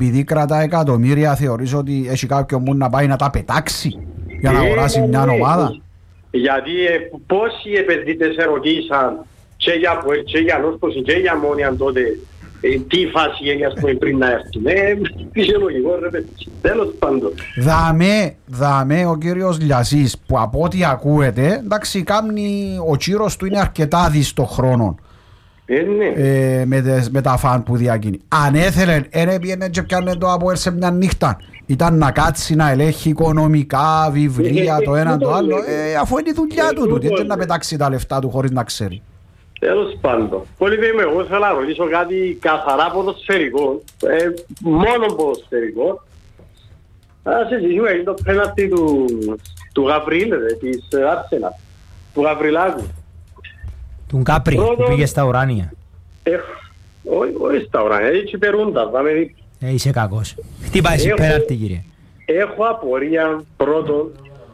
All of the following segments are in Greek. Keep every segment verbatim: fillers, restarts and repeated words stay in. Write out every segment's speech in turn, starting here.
επειδή κρατά εκατομμύρια θεωρείς ότι έχει κάποιον που να πάει να τα πετάξει για να αγοράσει μια ομάδα? Γιατί ε, πόσοι επενδυτές ερωτήσαν και για Ποέλ, και για Νόσκος, και για Μόνιαν τότε ε, τι φάση έγινε πούμε, πριν να έρθουν. Ε, φυσιολογικό ρε παιδί. Τέλος πάντων. Δαμέ, δαμέ ο κύριος Λιασής που από ό,τι ακούεται, εντάξει, κάμνει, ο τσίρος του είναι αρκετά δις το χρόνο. Ε, ναι. ε, με, τε, με τα φαν που διακίνει. Αν έθελε, δεν πήγαινε και πιάνε το από σε μια νύχτα. Ήταν να κάτσει να ελέγχει οικονομικά, βιβλία, το ένα το άλλο. Ε, αφού είναι η δουλειά του, του δεν να πετάξει τα λεφτά του χωρίς να ξέρει. Τέλος πάντων. Πολύ βέβαια, εγώ θέλω να ρωτήσω κάτι καθαρά ποδοσφαιρικό. Ε, μόνο ποδοσφαιρικό. Ας συζητήσουμε είναι το πέναλτι του, του Γαβρίλ, της Άρσενα. Του Γαβριλάκου. Του Κάπρι που πήγε στα ουράνια. Όχι στα ουράνια, έτσι περούντα. Ε, είσαι κακός. Χτύπα εσύ πέναλτι κύριε. Έχω απορία πρώτον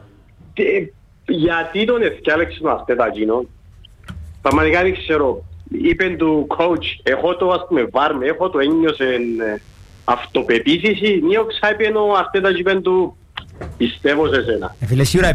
γιατί τον ευκάλεξε τον Αρτέτα εκείνο. Πραγματικά δεν ξέρω. Είπεν του coach, έχω το ας πούμε βάρμε, έχω το ένιωσε αυτοπεποίθηση. Νιώξα είπεν ο Αρτέτα και είπεν του πιστεύω σε σένα. Εφίλε σίγουρα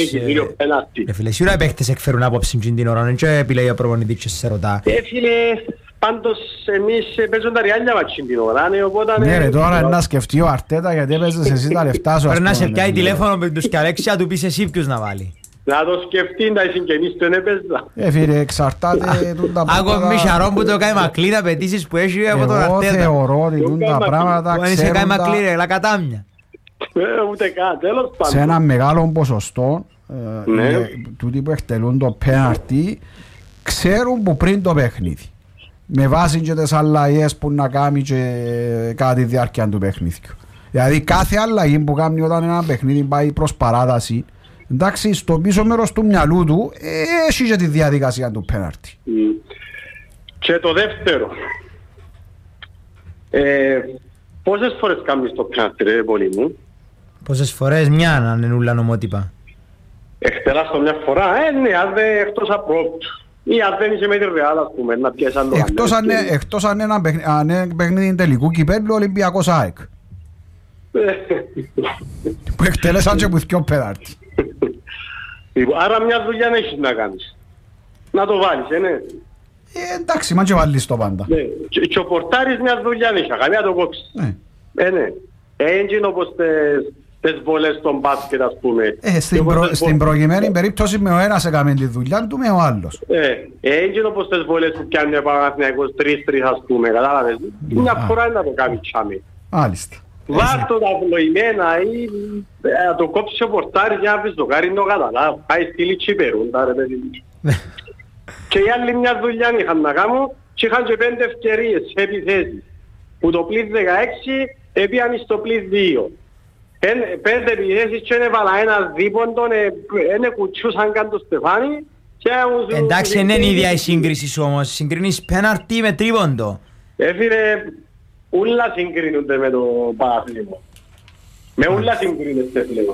οι παίχτες εκφέρουν άποψη την ώρα, δεν και επιλέγει ο προπονητής και σε ρωτά. Έφυλε, πάντως εμείς παίζουν τα ριάλια μάτσιν την ώρα, οπότε... Ναι ρε, τώρα να σκεφτεί ο Αρτέτα γιατί έπαιζες εσύ τα λεφτά σου. Πρέπει να σε πιάει τηλέφωνο με τους Καλέξια, του πεις εσύ ποιους να βάλει. Να το σκεφτεί, να συγγενείς του έπαιζα. Έφυλε, εξαρτάται... Άκου μη Σαρών που το κάνει Μακλή, τα πετήσεις που έχει από τον Αρτέτα. Εγώ θεωρώ ότι τα πράγματα ξέρουν ούτε καν, τέλος πάντων. Σε ένα μεγάλο ποσοστό ναι. τούτοι που εκτελούν το πέναρτι ξέρουν που πριν το παιχνίδι με βάση και τις αλλαγές που να κάνει και κατά τη διάρκεια του παιχνίδιου. Δηλαδή κάθε αλλαγή που κάνει όταν ένα παιχνίδι πάει προς παράταση, εντάξει, στο πίσω μέρος του μυαλού του έχει και τη διαδικασία του πέναρτι. Mm. Και το δεύτερο, ε, πόσες φορές κάνεις το πέναρτι ρε πολύ μου? Πόσες φορές, μια να είναι ούλα νομότυπα. Εκτελάς το μια φορά, ε, ναι, αν δεν εκτός απρόπτου. Ή αν δεν είσαι με τη Ρεάλ, ας πούμε, να πιέσεις άλλο. Εκτός αν, εκτός αν ένα παιχνίδι, παιχνίδι τελικού κυπέλλου, Ολυμπιακός ΑΕΚ. Που εκτέλεσαν και που θυκιό πέναρτι. Άρα μια δουλειά έχεις να κάνεις. Να το βάλεις, ε, ναι. Ε, εντάξει, μα και βάλεις το πάντα. Ναι. Και, και ο πορτάρις μια δουλειά έχει, αγαλία να το κόψεις. Ναι. Ε, ναι. Έτσι είναι όπως τις βολές στον μπάσκετ, ας πούμε. Ε, στην, προ, στην προηγημένη περίπτωση με ο ένας έκαμε τη δουλειά του, με ο άλλος. Ε, έτσι είναι όπως τις βολές που πιάνει ο Παναθηναϊκός τρεις τρεις, ας πούμε, κατάλαβες. Μια φορά είναι να το κάνει τσάμι. Μάλιστα. Βάρ' το τα βλοημένα ή να το κόψει ο πορτάρις για να πεις το κάρι το καταλάβει. Πάει στείλει τσιπερούντα, ρε παιδί. Και οι άλλοι μια δουλειά είχαν να κάνουν και είχαν και πέντε ευκαιρίες σε επιθέσεις. Που το πλήθ δεκαέξι έπιανε στο πλήθ δύο. Πέντε επιθέσεις και έβαλα ένα δίποντον, είναι κουτσούσαν καν το στεφάνι. Εντάξει, δεν είναι η ίδια η σύγκριση όμως. Συγκρίνεις πέναρτι με τρίποντο. Έφυρε, ούλα συγκρίνονται με το Παναθηναϊκό. Με ούλα συγκρίνεται πλέον.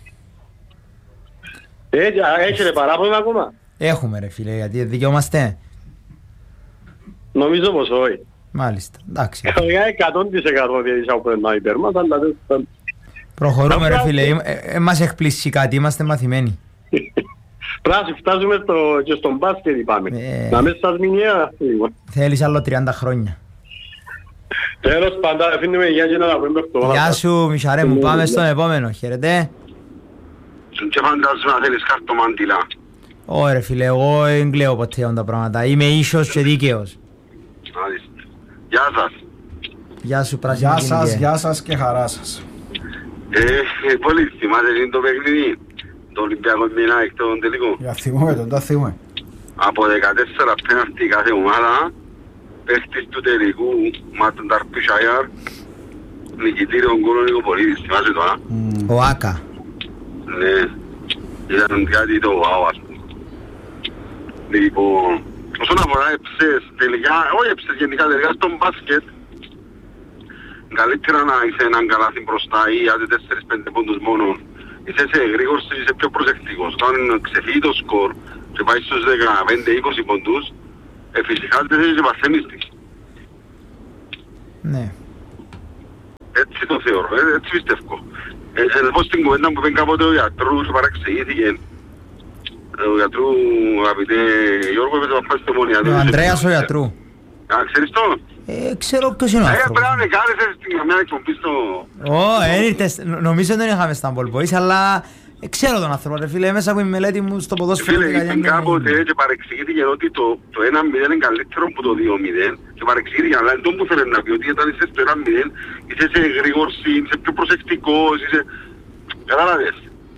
Έχετε παράπονο ακόμα? Έχουμε ρε φίλε, γιατί δικαιόμαστε. Νομίζω πως όχι. Μάλιστα, εντάξει. εκατό τοις εκατό διαδίσα που πρέπει να υπέρ μας, αλλά δεν... Προχωρούμε ρε φίλε, ε, μας εκπλήσει κάτι, είμαστε μαθημένοι. Πράσι, φτάσουμε στο, και στον μπάσκετ είπαμε. Ε... Να μέσα σας μηνιαία. Θέλεις άλλο τριάντα χρόνια. Τέλος πάντα, αφήνουμε γεια και να τα πούμε αυτό. Γεια σου Μιχαρέ μου, πάμε στον επόμενο, χαίρετε. Και φαντάζομαι να θέλεις καρτομάντιλα. Ω ρε φίλε, εγώ δεν κλαίω ποτέ τα πράγματα, είμαι ίσος και δίκαιος. Γεια σας. Γεια σου πράσινη. Γεια σας, γεια σας και χαρά σας. Ε, πολύ θυμάται είναι το παιχνίδι, το Ολυμπιακό Μινά εκ των τελικών. Για θυμούμε τον, τα θυμούμε. Από δεκατέσσερα πέναρτι κάθε ομάδα, παίχτης του τελικού, Μάτων Ταρπισαγιάρ, νικητήριο γκόλο Νικοπολίδης, θυμάσαι τώρα. Ο Άκα. Ναι, ήταν κάτι το βάο ας πούμε. Λοιπόν, όσον αφορά έψες τελικά, όχι έψες γενικά τελικά στον μπάσκετ, καλύτερα να είσαι έναν καλάθι μπροστά ή άντε τέσσερις πέντε πόντους μόνο. Είσαι σε εγρήγορση, είσαι πιο προσεκτικός. Όταν ξεφύγει το σκορ και πάει στους δεκαπέντε είκοσι πόντους, εφησυχάζεσαι και παθαίνεις. Ναι. Έτσι το θεωρώ, έτσι πιστεύω. Εδώ στην κουβέντα που πήγαν κάποτε ο γιατρούς παραξηγήθηκε. Ο γιατρού, αγαπητέ Γιώργο, έπαιζε να πάει στο Ομόνια. Ο Ανδρέας ο γιατρού. Α, ξέρεις το? Ε, ξέρω ποιος είναι ο άνθρωπος. Ε, πρέπει να κάνεις μια εκπομπή στο... Ω, νομίζω δεν είχαμε στα Ball Boys, αλλά ξέρω τον άνθρωπο, ρε φίλε, μέσα από η μελέτη μου στο ποδόσφαιρο. Φίλε, είπαν κάποτε και παρεξηγήθηκε ότι το ένα μηδέν είναι καλύτερο από το δύο μηδέν και παρεξηγήθηκε, αλλά είναι το που θέλει να πει ότι όταν είσαι στο ένα μηδέν είσαι σε γρήγορση, είσαι πιο προσεκτικός, είσαι... Κατάλαβες.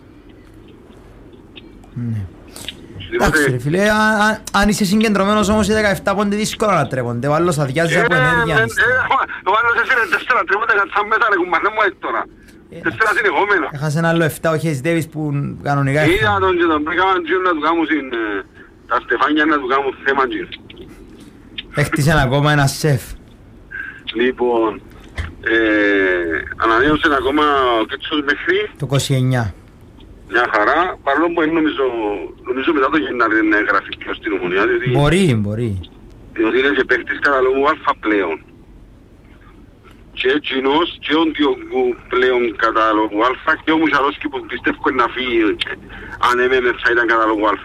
Εντάξει ρε φίλε, αν είσαι συγκεντρωμένος όμως οι δεκαεπτά πόντι δύσκολα να τρέπονται, ο άλλος αδειάζει από ενέργεια. Ο άλλος έσυρε τέσσερα τρέπονται κατά μέσα ρε κουμπάνε μου έτσι τώρα. Τέσσερα συνεχόμενα. Έχασε ένα άλλο εφτά ο Χέις Ντέβις που κανονικά έφτανε. Είδα τον και τον πήγαμε να του κάνουν τα στεφάνια να του κάνουν θέμα. Έχτισε ακόμα ένα σεφ. Λοιπόν, ανανέωσε ακόμα ο Κέτσος μέχρι το είκοσι εννιά. Μια χαρά, παρόλο που νομίζω, νομίζω μετά το Γενάρη δεν έγραφε πιο στην Ομονία. Μπορεί, μπορεί. Διότι είναι και παίκτης καταλόγου Α πλέον. Και εκείνος και ο Διόγκου πλέον καταλόγου Α και ο Μουσαρόσκι που πιστεύω να φύγει αν έμενε θα ήταν καταλόγου Α.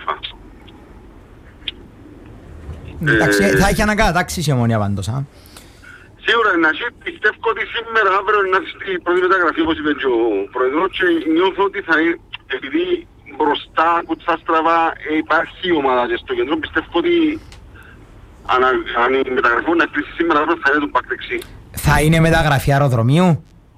Εντάξει, ε, θα έχει ανακατάξει η Ομονία πάντως. Α. Σίγουρα να έχει, πιστεύω ότι σήμερα αύριο να έχει η πρώτη μεταγραφή όπως είπε και ο Πρόεδρος και νιώθω ότι θα είναι, επειδή μπροστά κουτσά στραβά υπάρχει η ομάδα και στο κέντρο, πιστεύω ότι αν, αν η μεταγραφή να κλείσει σήμερα αύριο θα είναι το μπακ δεξί. Θα είναι μεταγραφή αεροδρομίου?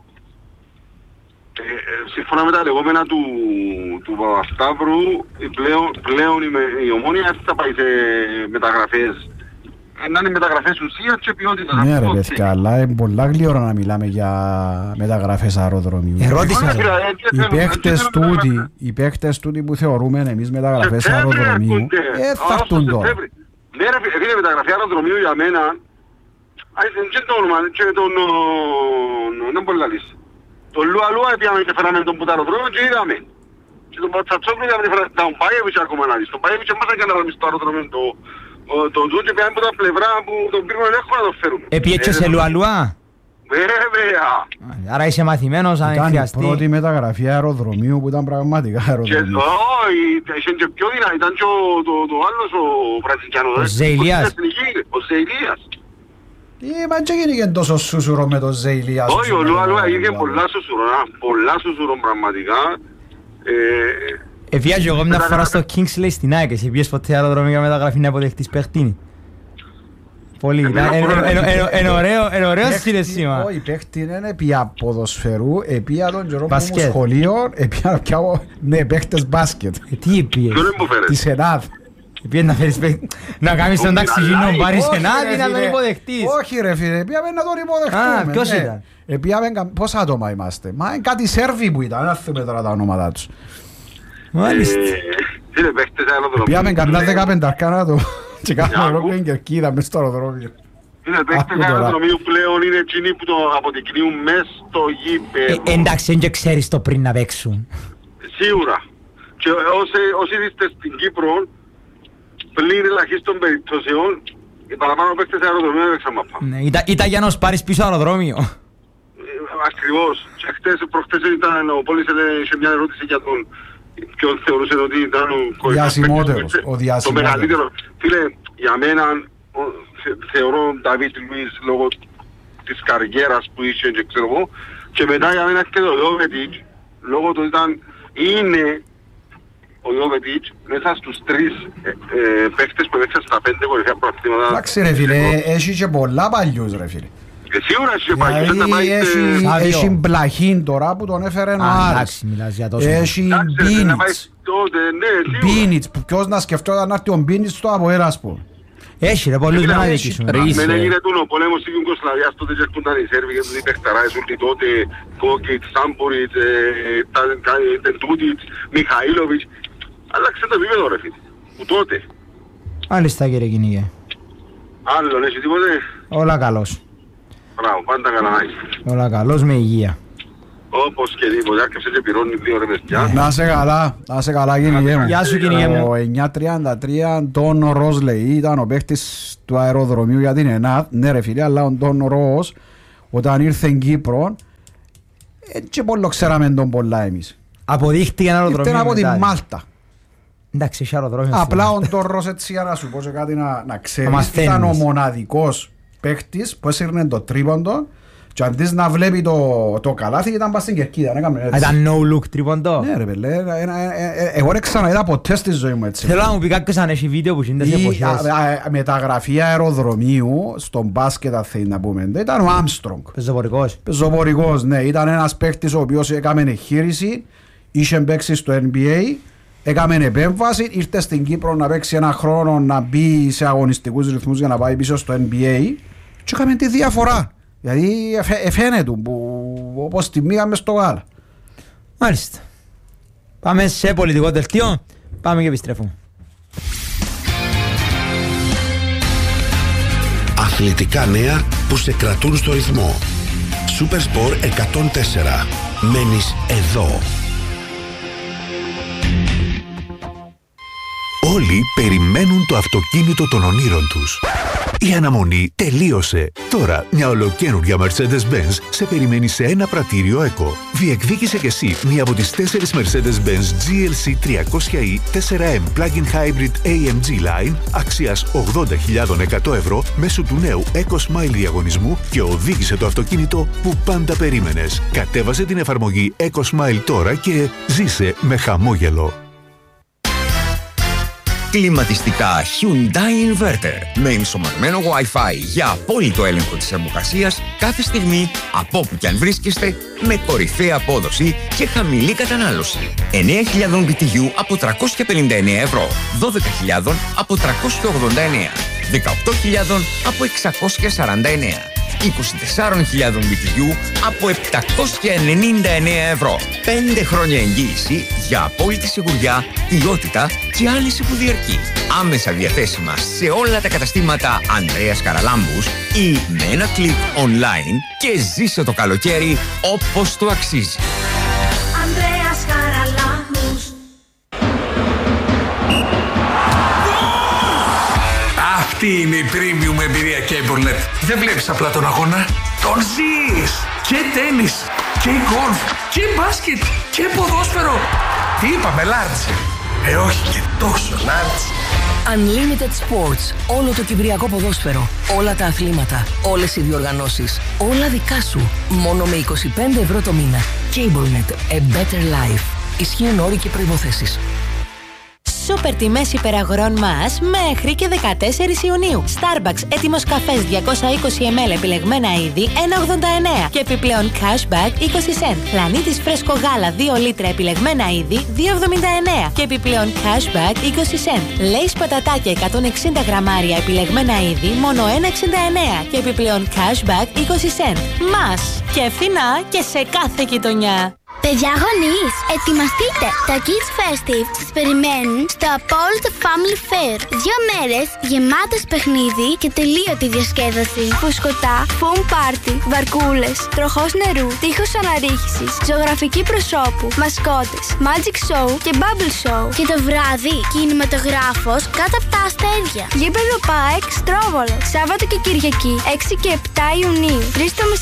Ε, ε, σύμφωνα με τα λεγόμενα του, του Παπασταύρου, πλέον, πλέον η, η Ομόνια θα πάει σε μεταγραφές. Να είναι μεταγραφές ουσίας και ποιότητα. Ναι ρε παιδιά, αλλά είναι πολλά γλυόρα να μιλάμε για μεταγραφές αεροδρομίου. Ερώτησα. Οι παίκτες τούτοι, οι παίκτες τούτοι που θεωρούμε εμείς μεταγραφές αεροδρομίου, ε, θα έρθουν τώρα. Ναι ρε φίλε, μεταγραφή αεροδρομίου για μένα, και το όνομα, και τον... δεν μπορεί να λύσει. Τον Λουα Λουα έπιαμε και φέραμε τον πουταεροδρόμιο και είδαμε. Και τον Πατσατσόκλου είδαμε και φέραμε τον Παΐεβιτς ακόμα να δεις. Τον Παΐεβιτς εμάς έκανε να ραβείς το αεροδρομίο τον Ζουν και πήγαμε από τα πλευρά που τον πήρουμε ελέγχο να το φέρουμε. Επίεξε σε Λουα Λουα. Βέβαια. Άρα είσαι μαθημένος αν χρειαστεί. Ήταν η πρώτη μεταγραφή αεροδρομίου που ήταν πραγματικά αεροδρομίου. Όχι, ήταν και πιο δυνατή, ήταν και το άλλος ο Βραζιλιάνος. Ο Ζεϊλίας. Ο Ζεϊλίας. Μα και γίνηκε τόσο σούσουρο με το Ζεϊλίας. Όχι, ο Λουα Λουα γίνηκε πολλά σούσουρο, πολλά σούσουρο πραγματικά. Ευιάζω εγώ μια φορά στο Kingsley στην ΑΕΚ, εσύ πιες ποτέ αεροδρομία μεταγραφή να αποδεχτείς παίχτη? Πολύ, είναι ωραίο συναισθήμα. Όχι, παίχτη είναι επί ποδοσφαιρού, επί τον καιρό που μου σχολείο, επί ναι, παίχτες μπάσκετ. Τι επί? Της ΕΝΑΔ. Επί να φέρεις παίχτη, να κάνεις τον ταξιγίνο να πάρεις ΕΝΑΔ ή να τον υποδεχτείς? Όχι ρε φίλε, επίαμε να τον υποδεχτούμε. Α, ποιος ήταν? Επίαμε, πόσα άτομα είμαστε? Μα είναι κάτι Σέρβοι που ήταν, δεν θυμάμαι τώρα τα ονόματά τους. Μάλιστα. Πήγαμε καμιά δεκαπέντε αρκάνα το και κάνουμε ολόκληρη κερκίδα μες στο αεροδρόμιο. Είναι παίκτες αεροδρομίου πλέον, είναι εκείνοι που το αποδεικνύουν μες στο γήπεδο. Εντάξει, δεν και ξέρεις το πριν να παίξουν. Σίγουρα. Και όσοι είστε στην Κύπρο, πλην ελαχίστων περιπτώσεων, οι παραπάνω παίκτες αεροδρομίου έπαιξαν μαπά. Ήταν για να σου πάρεις πίσω αεροδρόμιο. Ακριβώς. Και χτες, προχτές ήταν ο Πόλης σε μια ερώτηση για τον ποιον θεωρούσε ότι ήταν ο διασημότερος, ο το μεγαλύτερο. Φίλε, για μένα θεωρώ τον Νταβίτ Λουίς λόγω της καριέρας που είχε και ξέρω εγώ και μετά για μένα και το Ιώβετιτς λόγω του ήταν, είναι ο Ιώβετιτς μέσα στους τρεις παίχτες που έπαιξαν στα πέντε κορυφαία προαθλήματα. Εντάξει ρε φίλε, έχει και πολλά παλιούς ρε φίλε. Σίγουρα έχει παλιούς. Έχει Μπλαχίν τώρα που τον έφερε ο Άρης. Έχει Μπίνιτς. Μπίνιτς, ποιος να σκεφτόταν να έρθει ο Μπίνιτς στο ΑΠΟΕΛ ας πούμε. Έχει ρε πολλούς να δείξουμε. Μεν έγινε ο πολέμος στην Ιουγκοσλαβίας τότε και έρχονταν οι Σέρβοι και τους υπεχταράες όλοι τότε Κόκκιτς, Σάμποριτς, Τεντούτιτς, Μιχαήλοβιτς. Άλλαξε το επίπεδο ρε φίλε. Που τότε. Μάλιστα κύριε Κυνήγε. Άλλον έχει τίποτε. Όλα καλώς. Μπράβο, πάντα καλά να είσαι. Όλα καλώς με υγεία. Όπως και τίποτε, άρχισε και πυρώνει δύο ρε παιδιά. Να σε καλά, να σε καλά κυνηγέ μου. Γεια σου κυνηγέ μου. Ο εννιά τριάντα τρία Ντόν Ροζ λέει, ήταν ο παίχτης του αεροδρομίου για την ΕΝΑΔ. Ναι ρε φίλε, αλλά ο Ντόν Ροζ όταν ήρθε στην Κύπρο Έτσι πολύ ξέραμε τον πολλά εμείς. Αποδείχτηκε ένα αεροδρομίο. Ήρθαν από τη Μάλτα. Εντάξει, έχει αεροδρόμιο. Απλά ο Τόρρος, έτσι για να σου πω και κάτι να, να ξέρεις, ήταν ο μοναδικός παίχτης που έσυρνε το τρίποντο και αντί να βλέπει το, το καλάθι ήταν πας στην κερκίδα. Ήταν no look τρίποντο. Ναι ρε πέλε, εγώ δεν ξαναείδα ποτέ στη ζωή μου έτσι. Θέλω να μου πει κάποιος αν έχει βίντεο που είναι στις εποχές. Η μεταγραφή αεροδρομίου στον μπάσκετ θέλει να πούμε, ήταν ο Άμστρονγκ. Πεζοπορικός. Πεζοπορικός, ναι, ήταν ένας παίχτης ο οποίος έκαμε εγχείρηση, είχε παίξει στο N B A. Έκαμε επέμβαση, ήρθε στην Κύπρο να παίξει ένα χρόνο να μπει σε αγωνιστικούς ρυθμούς για να πάει πίσω στο N B A και έκαμε τη διαφορά. Γιατί εφαίνεται που όπως τιμήκαμε στο γάλα. Μάλιστα. Πάμε σε πολιτικό δελτίο. Πάμε και επιστρέφουμε. Αθλητικά νέα που σε κρατούν στο ρυθμό. Supersport εκατόν τέσσερα. Μένεις εδώ. Όλοι περιμένουν το αυτοκίνητο των ονείρων τους. Η αναμονή τελείωσε. Τώρα μια ολοκαίνουργια Mercedes-Benz σε περιμένει σε ένα πρατήριο ECO. Διεκδίκησε κι εσύ μία από τις τέσσερις Mercedes-Benz τζι ελ σι τριακόσια ι φορ εμ Plug-in Hybrid έι εμ τζι Line αξίας ογδόντα χιλιάδες εκατό ευρώ μέσω του νέου EcoSmile διαγωνισμού και οδήγησε το αυτοκίνητο που πάντα περίμενες. Κατέβασε την εφαρμογή EcoSmile τώρα και ζήσε με χαμόγελο. Κλιματιστικά Hyundai Inverter με ενσωματωμένο Wi-Fi για απόλυτο έλεγχο της θερμοκρασίας κάθε στιγμή από όπου κι αν βρίσκεστε με κορυφαία απόδοση και χαμηλή κατανάλωση. εννέα χιλιάδες μπι τι γιου από τριακόσια πενήντα εννέα ευρώ, δώδεκα χιλιάδες από τριακόσια ογδόντα εννέα, δεκαοκτώ χιλιάδες από εξακόσια σαράντα εννέα, είκοσι τέσσερις χιλιάδες μπι τι γιου από επτακόσια ενενήντα εννέα ευρώ. πέντε χρόνια εγγύηση για απόλυτη σιγουριά, ποιότητα και άλυση που διαρκεί. Άμεσα διαθέσιμα σε όλα τα καταστήματα Ανδρέας Καραλάμπους ή με ένα κλικ online και ζήσε το καλοκαίρι όπως το αξίζει. Ανδρέας Καραλάμπους. Αυτή είναι η premium εμπειρία CableNet. Δεν βλέπεις απλά τον αγώνα, τον ζεις. Και τένις, και γκολφ, και μπάσκετ, και ποδόσφαιρο. Τι είπαμε, Λάρτς? Ε, όχι και τόσο, Λάρτς. Unlimited Sports. Όλο το κυπριακό ποδόσφαιρο. Όλα τα αθλήματα. Όλες οι διοργανώσεις. Όλα δικά σου. Μόνο με είκοσι πέντε ευρώ το μήνα. CableNet. A better life. Ισχύουν όροι και προϋποθέσεις. Σούπερ τιμές υπεραγορών μας μέχρι και δεκατέσσερις Ιουνίου. Starbucks έτοιμος καφές διακόσια είκοσι μιλιλίτρα επιλεγμένα είδη ένα ογδόντα εννέα και επιπλέον cashback είκοσι σεντ. Πλανήτης φρέσκο γάλα δύο λίτρα επιλεγμένα είδη δύο εβδομήντα εννέα και επιπλέον cashback είκοσι σεντ. Lay's πατατάκια εκατόν εξήντα γραμμάρια επιλεγμένα είδη μόνο ένα εξήντα εννέα και επιπλέον cashback είκοσι σεντ. Μας και φθηνά και σε κάθε γειτονιά. Παιδιά γονείς, ετοιμαστείτε! Τα Kids Festive σας περιμένουν στο Apollo Family Fair. Δύο μέρες γεμάτες παιχνίδι και τελείωτη διασκέδαση. Φουσκωτά, foam party, βαρκούλες, τροχός νερού, τείχος αναρρίχησης, ζωγραφική προσώπου, μασκότες, magic show και bubble show. Και το βράδυ, κινηματογράφος κάτω από τα αστέρια. Γήπεδο ΠΑΕΚ Στρόβολο, Σάββατο και Κυριακή, έξι και επτά Ιουνίου. τρεις το